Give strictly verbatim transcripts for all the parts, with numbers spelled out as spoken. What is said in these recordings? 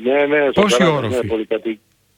Ναι, ναι, πόσοι όροφοι? Ναι, πολυκατοικία.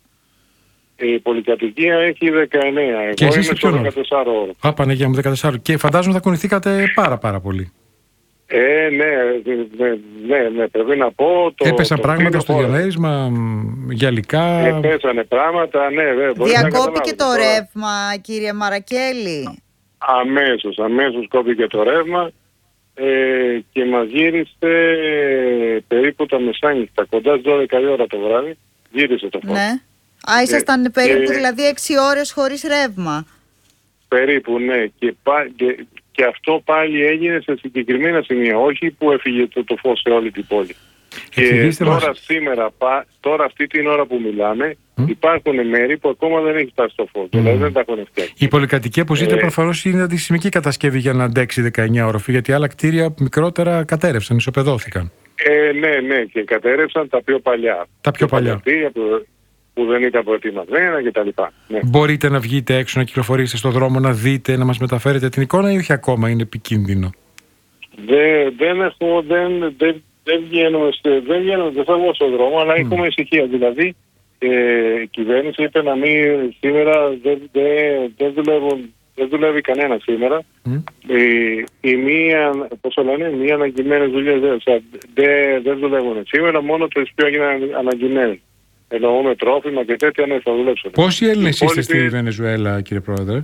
Η πολυκατοικία έχει δεκαεννέα. Εγώ και είμαι εσείς στο δεκατέσσερα ώρο. Α, Παναγία μου, δεκατέσσερα. Και φαντάζομαι θα κουνηθήκατε πάρα πάρα πολύ. Ε, ναι, ναι, ναι, ναι, πρέπει να πω. Το, Έπεσαν το πράγματα στο διαμέρισμα, γυαλικά. Επέσανε πράγματα, ναι, βέβαια. Διακόπηκε το τώρα ρεύμα, κύριε Μαρακέλη. Αμέσως, αμέσως κόπηκε το ρεύμα ε, και μας γύρισε περίπου τα μεσάνυχτα, κοντά στις δώδεκα η ώρα το βράδυ, γύρισε το φως. Ναι. Α, ήσασταν ε, περίπου ε, δηλαδή έξι ώρες χωρίς ρεύμα. Περίπου, ναι. Και, και, και αυτό πάλι έγινε σε συγκεκριμένα σημεία, όχι που έφυγε το, το φως σε όλη την πόλη. Και τώρα μας... σήμερα, τώρα αυτή την ώρα που μιλάμε, mm. υπάρχουν μέρη που ακόμα δεν έχει φτάσει το φως. Mm. Δηλαδή δεν τα έχουν φτιάξει. Η πολυκατοικία που ζείτε ε... προφανώς είναι αντισημική κατασκευή για να αντέξει δεκαεννέα όροφοι, γιατί άλλα κτίρια μικρότερα κατέρευσαν, ισοπεδώθηκαν. Ε, ναι, ναι, και κατέρευσαν τα πιο παλιά. Τα πιο παλιά. παλιά που, που δεν ήταν προετοιμασμένα κτλ. Ναι. Μπορείτε να βγείτε έξω, να κυκλοφορήσετε στον δρόμο, να δείτε, να μας μεταφέρετε την εικόνα ή όχι ακόμα είναι επικίνδυνο? Δε, δεν έχω, δεν, δεν, δεν βγαίνω, δεν βγαίνω, δεν θα βγω στον δρόμο, αλλά mm. έχουμε ησυχία. Δηλαδή, ε, η κυβέρνηση είπε να μην, σήμερα δεν, δεν, δεν, δουλεύουν, δεν δουλεύει κανένα σήμερα. Mm. Η, η μία, πώς το λένε, μία αναγκημένες δουλειές δεν, δεν, δεν δουλεύουν σήμερα, μόνο τις πιο αναγκημένες. Εννοούμε τρόφιμα και τέτοια, ναι, θα δουλέψουν. Πόσοι Έλληνες είστε στη Βενεζουέλα, κύριε Πρόεδρε?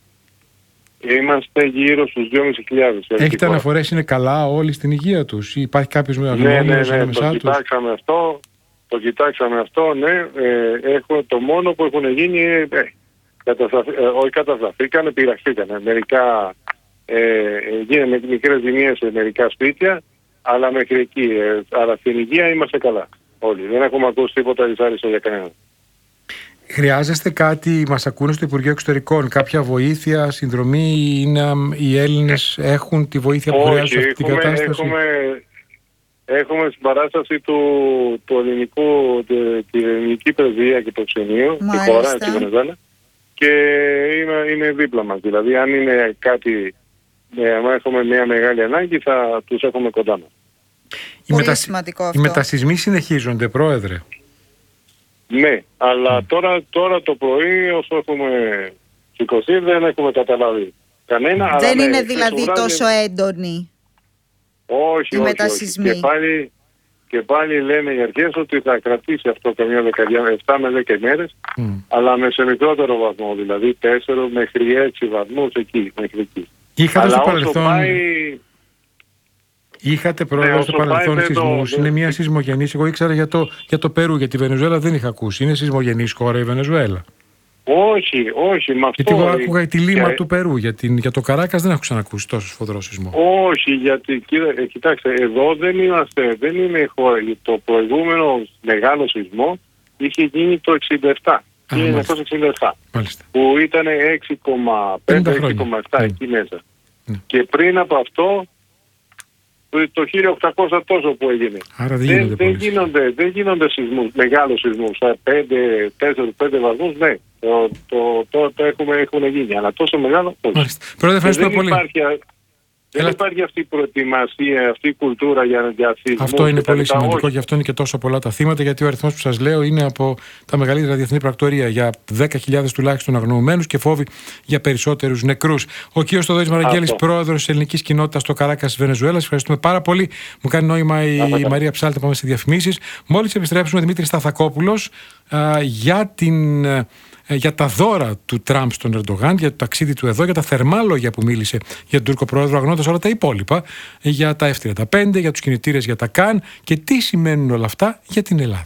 Είμαστε γύρω στους δυόμισι χιλιάδες. Έχετε αναφορές, είναι καλά όλοι στην υγεία τους ή υπάρχει κάποιος με ναι, ναι, ναι, το κοιτάξαμε αυτό, το κοιτάξαμε αυτό, ναι. Ε, έχω, το μόνο που έχουν γίνει, ε, κατασταθ, ε, όχι κατασταθήκανε, πειραχτήκανε. Μερικά, ε, γίνανε μικρές ζημίες σε μερικά σπίτια, αλλά μέχρι εκεί. Ε, αλλά στην υγεία είμαστε καλά όλοι. Δεν έχουμε ακούσει τίποτα δυσάρεστο για κανέναν. Χρειάζεστε κάτι, μας ακούνε στο Υπουργείο Εξωτερικών, κάποια βοήθεια, συνδρομή, είναι, οι Έλληνες έχουν τη βοήθεια που χρειάζονται σε αυτή την κατάσταση? Έχουμε, έχουμε στην παράσταση του, του ελληνικού, τη ελληνική πρεσβεία και το ξενείο, τη χώρα, τη Βενεζουέλα, και είναι, είναι δίπλα μας. Δηλαδή, αν είναι κάτι, αν έχουμε μια μεγάλη ανάγκη, θα τους έχουμε κοντά μας. Οι, μετα... οι μετασυσμοί συνεχίζονται, Πρόεδρε? Ναι, αλλά mm. τώρα, τώρα το πρωί όσο έχουμε σηκωθεί δεν έχουμε καταλάβει κανένα. Δεν αλλά είναι ναι, δηλαδή βράδυ... τόσο έντονοι όχι, οι όχι, μετασυσμοί. Όχι. Και, πάλι, και πάλι λένε οι αρχές ότι θα κρατήσει αυτό καμιά δεκαετία, επτά με δέκα ημέρες, mm. αλλά με σε μικρότερο βαθμό, δηλαδή τέσσερα μέχρι έξι βαθμούς εκεί, μέχρι εκεί. Είχατε αλλά στο όσο παρελθόν... πάει... Είχατε πρόεδρο στο παρελθόν σεισμούς, είναι μια σεισμογενής. Εγώ ήξερα για το, για το Περού, για τη Βενεζουέλα δεν είχα ακούσει. Είναι σεισμογενής χώρα η Βενεζουέλα? Όχι, όχι, με αυτό... Γιατί εγώ άκουγα τη λίμα και... του Περού, για, την, για το Καράκας δεν έχω ξανακούσει τόσο σφοδρό σεισμό. Όχι, γιατί κύριε, κοιτάξτε, εδώ δεν είμαστε, δεν είναι η χώρα. Το προηγούμενο μεγάλο σεισμό είχε γίνει το εξήντα επτά. χίλια εννιακόσια εξήντα επτά, μάλιστα. Που ήταν έξι κόμμα πέντε έξι κόμμα επτά εκεί μέσα. Ναι. Και πριν από αυτό το χίλια οκτακόσια τόσο που έγινε. Άρα δεν, δεν, δεν, γίνονται, δεν γίνονται σεισμούς, μεγάλους σεισμούς, πέντε, τέσσερα, πέντε βαθμούς, ναι. Το, το, το, το έχουμε, έχουν γίνει, αλλά τόσο μεγάλο όχι. Πρόεδρε, ευχαριστώ πολύ. Υπάρχει, δεν Έλα... υπάρχει αυτή η προετοιμασία, αυτή η κουλτούρα για, για σεισμούς. Αυτό είναι πολύ τα σημαντικό, όχι. Γι' αυτό είναι και τόσο πολλά τα θύματα, γιατί ο αριθμός που σας λέω είναι από τα μεγαλύτερα διεθνή πρακτορία, για δέκα χιλιάδες τουλάχιστον αγνοωμένους και φόβοι για περισσότερους νεκρούς. Ο κ. Θοδωρής Μαραγγέλης, πρόεδρος της ελληνικής κοινότητας στο Καράκας της Βενεζουέλας. Ευχαριστούμε πάρα πολύ. Μου κάνει νόημα η, η Μαρία Ψάλτη, πάμε σε διαφημίσεις. Μόλις επιστρέψουμε, Δημήτρης Σταθακόπουλος για την. Για τα δώρα του Τραμπ στον Ερντογάν, για το ταξίδι του εδώ, για τα θερμά λόγια που μίλησε για τον Τούρκο πρόεδρο, αγνώντας όλα τα υπόλοιπα, για τα εφ τριάντα πέντε, για τους κινητήρες, για τα Καν και τι σημαίνουν όλα αυτά για την Ελλάδα.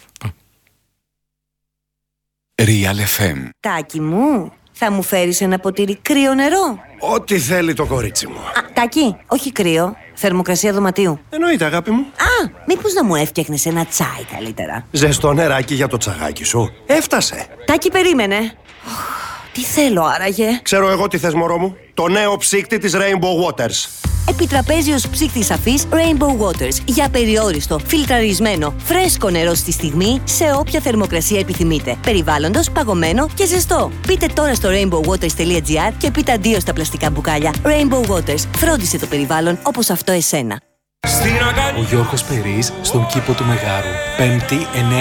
Real εφ εμ. Τάκη μου, θα μου φέρεις ένα ποτήρι κρύο νερό? Ό,τι θέλει το κορίτσι μου. Α, Τάκη, όχι κρύο. Θερμοκρασία δωματίου. Εννοείται, αγάπη μου. Α, μήπως να μου έφτιαχνες ένα τσάι καλύτερα? Ζεστό νεράκι για το τσαγάκι σου. Έφτασε. Τάκη, περίμενε. Τι θέλω άραγε? Ξέρω εγώ τι θες, μωρό μου. Το νέο ψύκτη της Rainbow Waters. Επιτραπέζιος ψύκτης αφής Rainbow Waters. Για περιόριστο, φιλτραρισμένο, φρέσκο νερό στη στιγμή, σε όποια θερμοκρασία επιθυμείτε. Περιβάλλοντος, παγωμένο και ζεστό. Πείτε τώρα στο rainbow waters τελεία gr και πείτε αντίο στα πλαστικά μπουκάλια. Rainbow Waters. Φρόντισε το περιβάλλον όπως αυτό εσένα. Ο Γιώργος Περής στον κήπο του Μεγάρου. Πέμπτη, εννέα